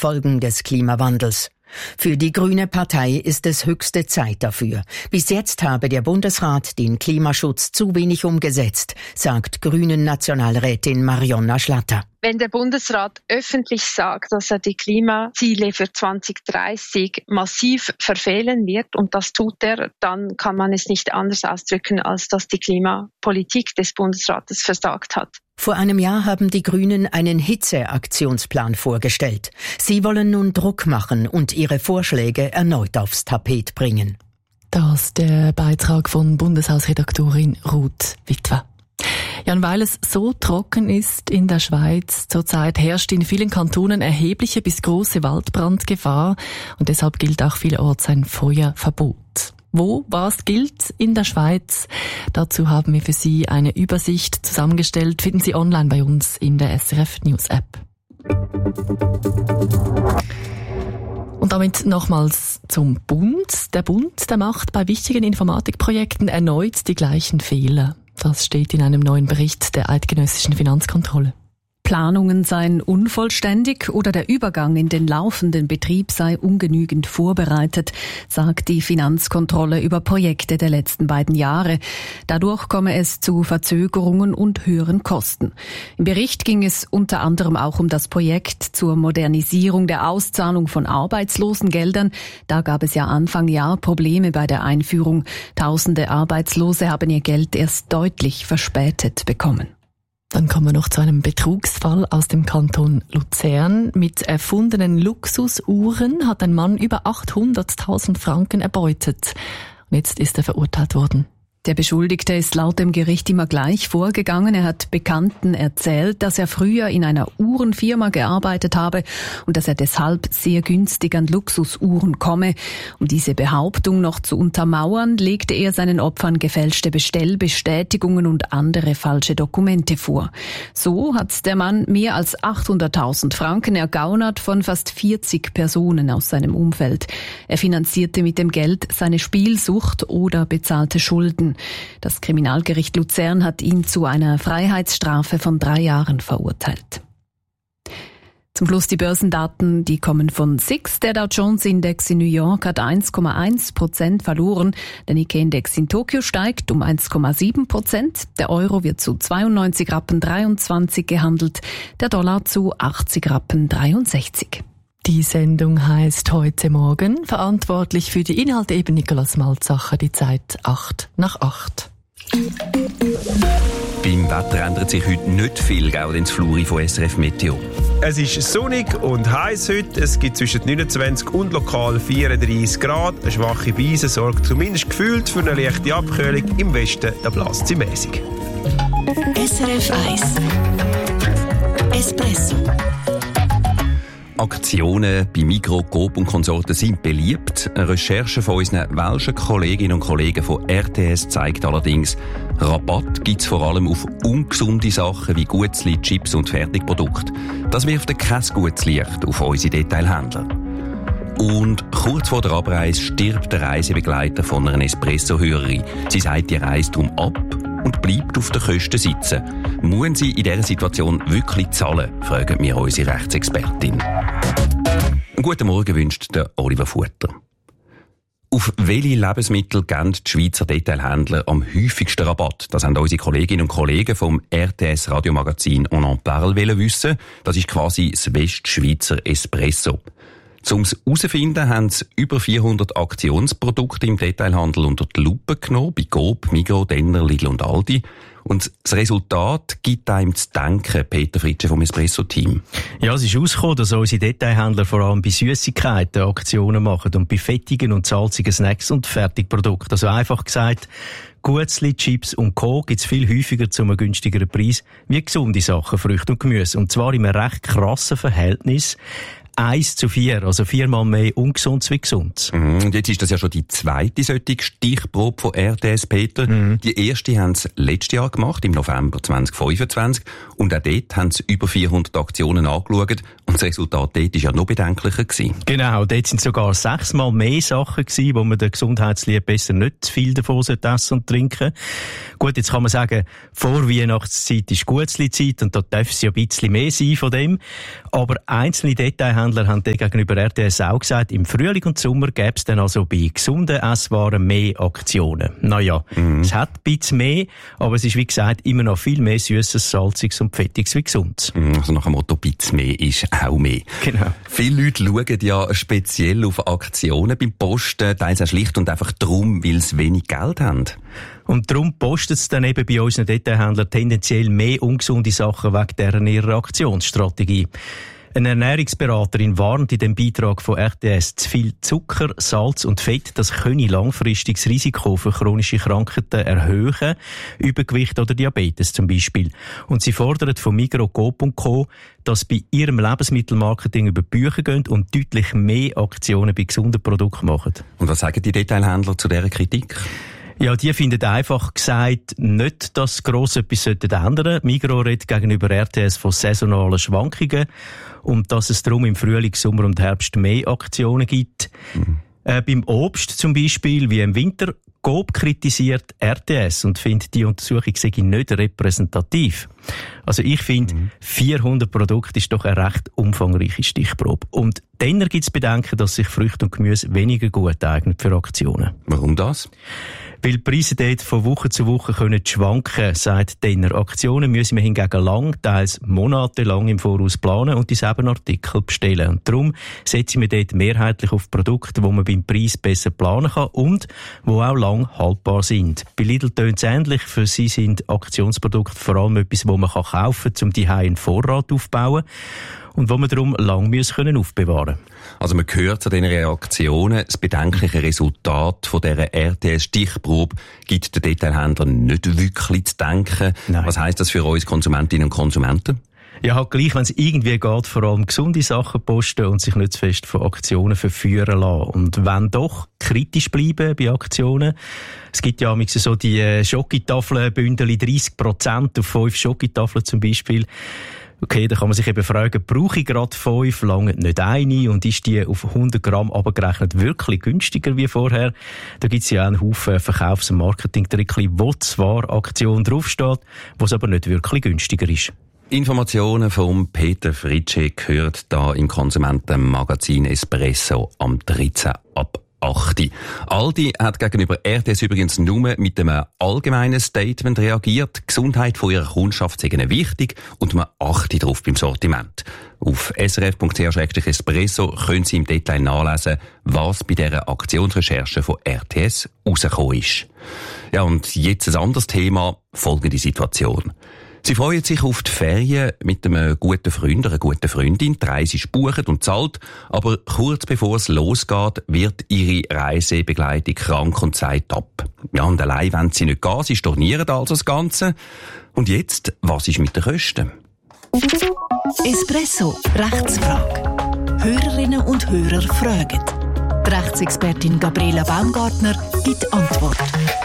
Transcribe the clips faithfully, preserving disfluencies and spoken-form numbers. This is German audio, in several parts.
Folgen des Klimawandels. Für die Grüne Partei ist es höchste Zeit dafür. Bis jetzt habe der Bundesrat den Klimaschutz zu wenig umgesetzt, sagt Grünen-Nationalrätin Marionna Schlatter. Wenn der Bundesrat öffentlich sagt, dass er die Klimaziele für zwanzig dreißig massiv verfehlen wird, und das tut er, dann kann man es nicht anders ausdrücken, als dass die Klimapolitik des Bundesrates versagt hat. Vor einem Jahr haben die Grünen einen Hitzeaktionsplan vorgestellt. Sie wollen nun Druck machen und ihre Vorschläge erneut aufs Tapet bringen. Das der Beitrag von Bundeshausredaktorin Ruth Witwer. Ja, und weil es so trocken ist in der Schweiz zurzeit, herrscht in vielen Kantonen erhebliche bis große Waldbrandgefahr und deshalb gilt auch vielerorts ein Feuerverbot. Wo was gilt in der Schweiz? Dazu haben wir für Sie eine Übersicht zusammengestellt. Finden Sie online bei uns in der S R F News App. Und damit nochmals zum Bund. Der Bund, der macht bei wichtigen Informatikprojekten erneut die gleichen Fehler. Das steht in einem neuen Bericht der Eidgenössischen Finanzkontrolle. Planungen seien unvollständig oder der Übergang in den laufenden Betrieb sei ungenügend vorbereitet, sagt die Finanzkontrolle über Projekte der letzten beiden Jahre. Dadurch komme es zu Verzögerungen und höheren Kosten. Im Bericht ging es unter anderem auch um das Projekt zur Modernisierung der Auszahlung von Arbeitslosengeldern. Da gab es ja Anfang Jahr Probleme bei der Einführung. Tausende Arbeitslose haben ihr Geld erst deutlich verspätet bekommen. Dann kommen wir noch zu einem Betrugsfall aus dem Kanton Luzern. Mit erfundenen Luxusuhren hat ein Mann über achthunderttausend Franken erbeutet. Und jetzt ist er verurteilt worden. Der Beschuldigte ist laut dem Gericht immer gleich vorgegangen. Er hat Bekannten erzählt, dass er früher in einer Uhrenfirma gearbeitet habe und dass er deshalb sehr günstig an Luxusuhren komme. Um diese Behauptung noch zu untermauern, legte er seinen Opfern gefälschte Bestellbestätigungen und andere falsche Dokumente vor. So hat der Mann mehr als achthunderttausend Franken ergaunert von fast vierzig Personen aus seinem Umfeld. Er finanzierte mit dem Geld seine Spielsucht oder bezahlte Schulden. Das Kriminalgericht Luzern hat ihn zu einer Freiheitsstrafe von drei Jahren verurteilt. Zum Schluss die Börsendaten, die kommen von S I X. Der Dow Jones Index in New York hat eins Komma eins Prozent verloren. Der Nikkei-Index in Tokio steigt um eins Komma sieben Prozent. Der Euro wird zu zweiundneunzig Rappen dreiundzwanzig gehandelt. Der Dollar zu achtzig Rappen dreiundsechzig. Die Sendung heisst «Heute Morgen». Verantwortlich für die Inhalte eben Nikolaus Malzacher. Die Zeit acht nach acht. Beim Wetter ändert sich heute nicht viel, gell, ins Fluri von S R F Meteo. Es ist sonnig und heiß heute. Es gibt zwischen neunundzwanzig und lokal vierunddreissig Grad. Eine schwache Brise sorgt zumindest gefühlt für eine leichte Abkühlung. Im Westen da bläst sie mäßig. S R F eins Espresso. Aktionen bei Migros, Coop und Konsorten sind beliebt. Eine Recherche von unseren welschen Kolleginnen und Kollegen von R T S zeigt allerdings, Rabatt gibt es vor allem auf ungesunde Sachen wie Guetzli, Chips und Fertigprodukte. Das wirft kein gutes Licht auf unsere Detailhändler. Und kurz vor der Abreise stirbt der Reisebegleiter von einer Espresso-Hörerin. Sie sagt die Reise darum ab und bleibt auf den Kosten sitzen. Müssen Sie in dieser Situation wirklich zahlen, fragen wir unsere Rechtsexpertin. Einen guten Morgen wünscht der Oliver Futter. Auf welche Lebensmittel geben die Schweizer Detailhändler am häufigsten Rabatt? Das haben unsere Kolleginnen und Kollegen vom R T S-Radiomagazin «On en parle» wissen. Das ist quasi das Westschweizer Espresso. Um es herauszufinden, haben sie über vierhundert Aktionsprodukte im Detailhandel unter die Lupe genommen, bei Coop, Migros, Denner, Lidl und Aldi. Und das Resultat gibt einem zu denken, Peter Fritsche vom Espresso-Team. Ja, es ist herausgekommen, dass unsere Detailhändler vor allem bei Süßigkeiten Aktionen machen und bei fettigen und salzigen Snacks und Fertigprodukten. Also einfach gesagt, Guetzli, Chips und Co. gibt es viel häufiger zu einem günstigeren Preis wie gesunde Sachen, Früchte und Gemüse. Und zwar in einem recht krassen Verhältnis. eins zu vier, also viermal mehr Ungesundes wie Gesundes. Mhm. Und jetzt ist das ja schon die zweite solche Stichprobe von R T S, Peter. Mhm. Die erste haben sie letztes Jahr gemacht, im November zwanzig fünfundzwanzig. Und auch dort haben sie über vierhundert Aktionen angeschaut. Und das Resultat dort war ja noch bedenklicher gewesen. Genau, dort sind sogar sechsmal mehr Sachen gewesen, wo man der Gesundheitsliebe besser nicht zu viel davon essen und trinken. Gut, jetzt kann man sagen, vor Weihnachtszeit ist Guetzli-Zeit und da darf es ja ein bisschen mehr sein von dem. Aber einzelne Details Detailhändler haben gegenüber R T S auch gesagt, im Frühling und Sommer gäbe es dann also bei gesunden Esswaren mehr Aktionen. Naja, mhm. es hat ein bisschen mehr, aber es ist wie gesagt immer noch viel mehr Süßes, Salziges und Fettiges wie Gesundes. Also nach dem Motto, ein bisschen mehr ist auch mehr. Genau. Viele Leute schauen ja speziell auf Aktionen beim Posten, teils auch schlicht und einfach darum, weil sie wenig Geld haben. Und darum postet es dann eben bei unseren Detailhändlern tendenziell mehr ungesunde Sachen wegen deren ihrer Aktionsstrategie. Eine Ernährungsberaterin warnt in dem Beitrag von R T S, zu viel Zucker, Salz und Fett, das könne langfristig das Risiko für chronische Krankheiten erhöhen, Übergewicht oder Diabetes zum Beispiel. Und sie fordert von Migros, Coop und Co., dass bei ihrem Lebensmittelmarketing über die Bücher gehen und deutlich mehr Aktionen bei gesunden Produkten machen. Und was sagen die Detailhändler zu dieser Kritik? Ja, die finden einfach gesagt nicht, dass gross etwas ändern sollte. Migros redet gegenüber R T S von saisonalen Schwankungen und dass es darum im Frühling, Sommer und Herbst mehr Aktionen gibt. Mhm. Äh, beim Obst zum Beispiel, wie im Winter, Coop kritisiert R T S und findet, die Untersuchung sei nicht repräsentativ. Also ich finde, mhm. vierhundert Produkte ist doch eine recht umfangreiche Stichprobe. Und dann gibt es Bedenken, dass sich Früchte und Gemüse weniger gut eignen für Aktionen. Warum das? Weil die Preise dort von Woche zu Woche können schwanken, sagt Denner. Aktionen müssen wir hingegen lang, teils monatelang im Voraus planen und dieselben Artikel bestellen. Und darum setzen wir dort mehrheitlich auf Produkte, die man beim Preis besser planen kann und die auch lang haltbar sind. Bei Lidl tönt es ähnlich. Für sie sind Aktionsprodukte vor allem etwas, das man kaufen kann, um die einen Vorrat aufzubauen. Und wo man darum lang können aufbewahren müssen. Also man hört zu diesen Reaktionen, das bedenkliche Resultat von dieser R T S-Stichprobe gibt den Detailhändlern nicht wirklich zu denken. Nein. Was heisst das für uns Konsumentinnen und Konsumenten? Ja, halt gleich, wenn es irgendwie geht, vor allem gesunde Sachen posten und sich nicht zu fest von Aktionen verführen lassen. Und wenn doch, kritisch bleiben bei Aktionen. Es gibt ja so die Schokitafeln-Bündel, dreissig Prozent auf fünf Schokitafeln zum Beispiel. Okay, da kann man sich eben fragen, brauche ich gerade fünf, lange nicht eine und ist die auf hundert Gramm abgerechnet wirklich günstiger wie vorher? Da gibt es ja auch einen Haufen Verkaufs- und Marketing-Trickli, wo zwar Aktion draufsteht, wo es aber nicht wirklich günstiger ist. Informationen von Peter Fritsche gehört da im Konsumentenmagazin Espresso am dreizehn ab acht. Aldi hat gegenüber R T S übrigens nur mit einem allgemeinen Statement reagiert. Die Gesundheit von ihrer Kundschaft sei ihnen wichtig und man achte darauf beim Sortiment. Auf s r f punkt c h slash espresso können Sie im Detail nachlesen, was bei dieser Aktionsrecherche von R T S rausgekommen ist. Ja, und jetzt ein anderes Thema, folgende Situation. Sie freuen sich auf die Ferien mit einem guten Freund, einer guten Freundin. Die Reise ist gebucht und zahlt, aber kurz bevor es losgeht, wird ihre Reisebegleitung krank und sagt ab. Ja, und allein wollen sie nicht gehen, sie stornieren also das Ganze. Und jetzt, was ist mit den Kosten? Espresso, Rechtsfrage. Hörerinnen und Hörer fragen. Die Rechtsexpertin Gabriela Baumgartner gibt Antwort.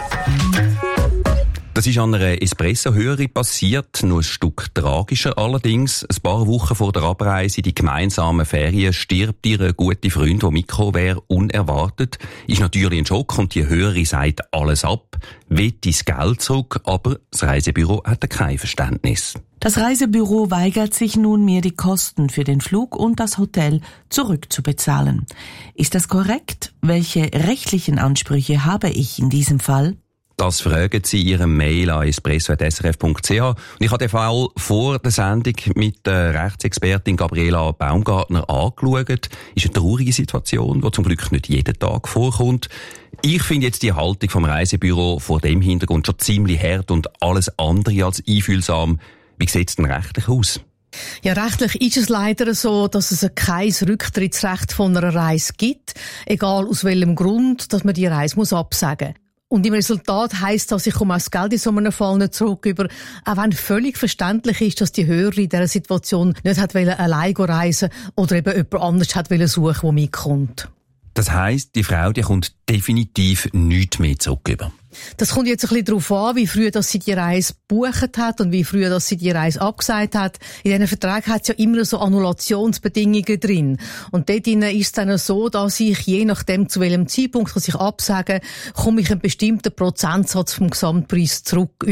Das ist an einer Espresso-Hörerin passiert, nur ein Stück tragischer allerdings. Ein paar Wochen vor der Abreise in die gemeinsamen Ferien stirbt ihr guter Freund, der Mikro wäre, unerwartet. Ist natürlich ein Schock und die Hörerin sagt alles ab, will das Geld zurück, aber das Reisebüro hat kein Verständnis. Das Reisebüro weigert sich nunmehr, die Kosten für den Flug und das Hotel zurückzubezahlen. Ist das korrekt? Welche rechtlichen Ansprüche habe ich in diesem Fall? Das fragen Sie Ihrem Mail an espresso punkt s r f punkt c h. Und ich habe den Fall vor der Sendung mit der Rechtsexpertin Gabriela Baumgartner angeschaut. Ist eine traurige Situation, die zum Glück nicht jeden Tag vorkommt. Ich finde jetzt die Haltung vom Reisebüro vor dem Hintergrund schon ziemlich hart und alles andere als einfühlsam. Wie sieht es denn rechtlich aus? Ja, rechtlich ist es leider so, dass es kein Rücktrittsrecht von einer Reise gibt, egal aus welchem Grund, dass man die Reise muss absagen muss. Und im Resultat heisst das, ich komme auch das Geld in so einem Fall nicht zurück über, auch wenn völlig verständlich ist, dass die Hörerin in dieser Situation nicht hat wollen, allein reisen oder eben jemand anders hat wollen suchen, der mitkommt. Das heisst, die Frau, die kommt definitiv nichts mehr zurück über. Das kommt jetzt ein bisschen darauf an, wie früh dass sie die Reise gebucht hat und wie früh dass sie die Reise abgesagt hat. In diesen Verträgen hat es ja immer so Annulationsbedingungen drin. Und dort ist es dann so, dass ich je nachdem, zu welchem Zeitpunkt dass ich absage, komme ich einen bestimmten Prozentsatz vom Gesamtpreis zurück über.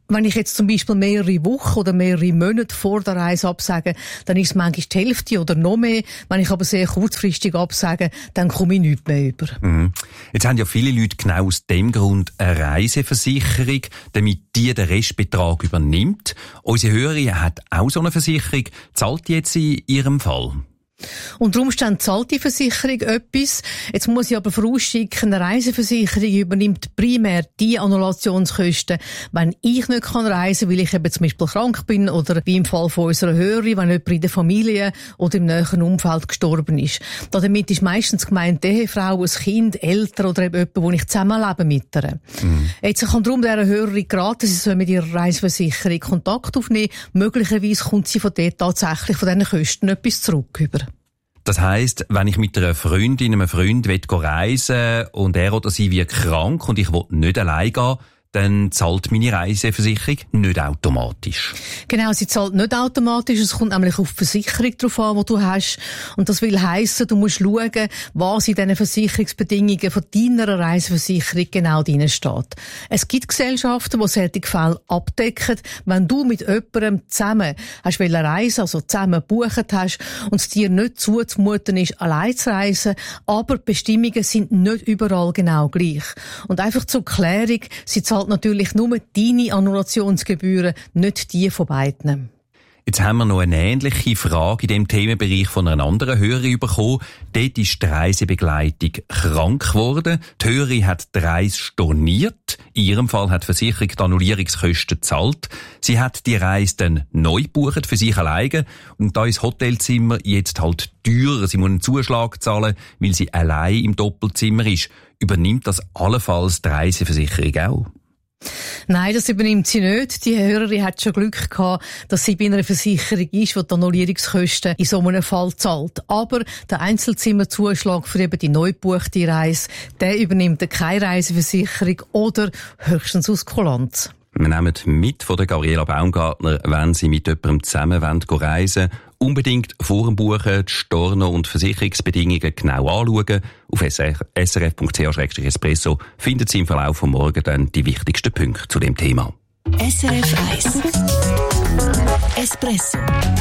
Wenn ich jetzt zum Beispiel mehrere Wochen oder mehrere Monate vor der Reise absage, dann ist es manchmal die Hälfte oder noch mehr. Wenn ich aber sehr kurzfristig absage, dann komme ich nichts mehr über. Mhm. Jetzt haben ja viele Leute genau aus dem Grund eine Reiseversicherung, damit die den Restbetrag übernimmt. Unsere Hörerin hat auch so eine Versicherung. Zahlt die jetzt in ihrem Fall? Unter Umständen zahlt die Versicherung etwas. Jetzt muss ich aber vorausschicken, eine Reiseversicherung übernimmt primär die Annullationskosten, wenn ich nicht kann reisen, weil ich eben zum Beispiel krank bin oder wie im Fall von unserer Hörerin, wenn jemand in der Familie oder im näheren Umfeld gestorben ist. Damit ist meistens gemeint die Ehefrau, ein Kind, Eltern oder eben jemand, wo ich zusammenlebe mit ihr. Mhm. Jetzt kann darum dieser Hörerin geraten, sie soll mit ihrer Reiseversicherung Kontakt aufnehmen. Möglicherweise kommt sie von dort tatsächlich von diesen Kosten etwas zurück über. Das heisst, wenn ich mit einer Freundin, einem Freund reisen will und er oder sie wird krank und ich will nicht allein gehen, dann zahlt meine Reiseversicherung nicht automatisch. Genau, sie zahlt nicht automatisch. Es kommt nämlich auf die Versicherung drauf an, die du hast. Und das will heissen, du musst schauen, was in diesen Versicherungsbedingungen von deiner Reiseversicherung genau drin steht. Es gibt Gesellschaften, die solche Fälle abdecken. Wenn du mit jemandem zusammen hast reisen, also zusammen gebucht hast und es dir nicht zuzumuten ist, allein zu reisen, aber die Bestimmungen sind nicht überall genau gleich. Und einfach zur Klärung, sie zahlt natürlich nur deine Annullationsgebühren, nicht die von beiden. Jetzt haben wir noch eine ähnliche Frage in dem Themenbereich von einer anderen Hörerin bekommen. Dort ist die Reisebegleitung krank geworden. Die Hörerin hat die Reise storniert. In ihrem Fall hat die Versicherung die Annullierungskosten gezahlt. Sie hat die Reise dann neu gebucht für sich alleine. Und da ist das Hotelzimmer jetzt halt teurer. Sie muss einen Zuschlag zahlen, weil sie allein im Doppelzimmer ist. Übernimmt das allenfalls die Reiseversicherung auch? Nein, das übernimmt sie nicht. Die Hörerin hat schon Glück gehabt, dass sie bei einer Versicherung ist, die die Annullierungskosten in so einem Fall zahlt. Aber der Einzelzimmerzuschlag für eben die neu gebuchte Reise, der übernimmt keine Reiseversicherung oder höchstens aus Kulanz. Wir nehmen mit von der Gabriela Baumgartner, wenn Sie mit jemandem zusammen reisen wollen, unbedingt vor dem Buchen die Storno- und Versicherungsbedingungen genau anschauen. Auf s r f punkt c h slash espresso finden Sie im Verlauf von morgen dann die wichtigsten Punkte zu dem Thema. S R F eins Espresso